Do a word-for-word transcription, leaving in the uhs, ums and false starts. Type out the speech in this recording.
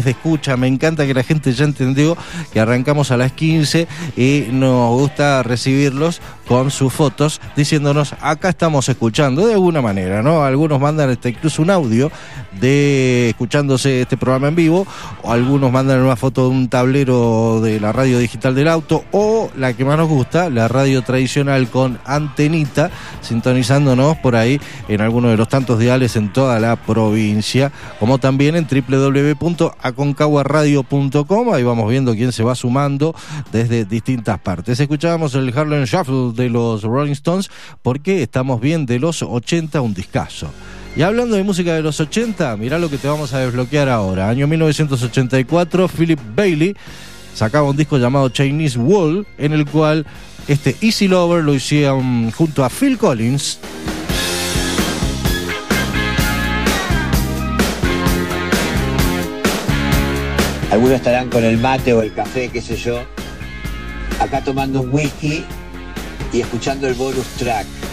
de escucha. Me encanta que la gente ya entendió que arrancamos a las quince y nos gusta recibirlos con sus fotos diciéndonos acá estamos escuchando de alguna manera, ¿no? Algunos mandan hasta incluso un audio de escuchándose este programa en vivo, o algunos mandan una foto de un tablero de la radio digital del auto, o la que más nos gusta, la radio tradicional con antenita, sintonizándonos por ahí en alguno de los tantos diales en toda la provincia, como también en doble u doble u doble u punto aconcagua radio punto com. Ahí vamos viendo quién se va sumando desde distintas partes. Escuchábamos el Harlem Shuffle de los Rolling Stones porque estamos bien de los ochenta, un discazo. Y hablando de música de los ochenta, mirá lo que te vamos a desbloquear ahora. Año mil novecientos ochenta y cuatro, Philip Bailey sacaba un disco llamado Chinese Wall, en el cual este Easy Lover lo hicieron junto a Phil Collins. Algunos estarán con el mate o el café, qué sé yo, acá tomando un whisky y escuchando el bonus track.